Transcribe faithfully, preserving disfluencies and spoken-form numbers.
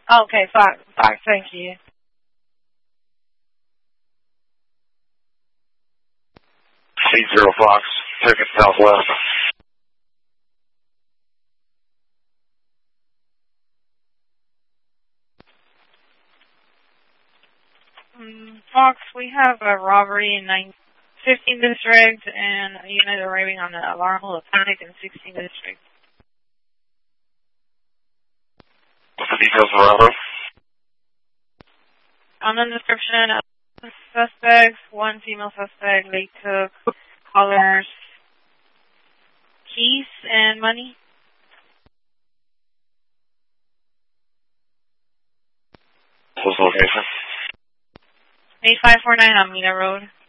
Okay, Fox, Fox, thank you. eight zero Fox, ticket southwest. Um, Fox, we have a robbery in nine, fifteenth District and a unit arriving on the alarm of panic in sixteenth District. What's the details of the robbery? On the description of the suspects, one female suspect, they took callers' keys and money. What's the location? eight five four nine Alameda Road.